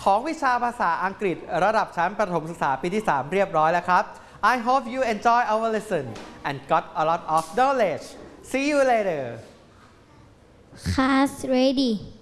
ของวิชาภาษาอังกฤษระดับชั้นประถมศึกษาปีที่ 3 เรียบร้อยแล้วครับ I hope you enjoy our lesson and got a lot of knowledge. See you later. Class ready.